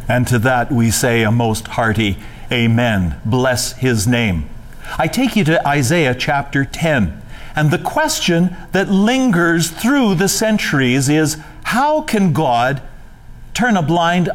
And to that we say a most hearty amen. Bless His name. I take you to Isaiah chapter 10. And the question that lingers through the centuries is, how can God turn a blind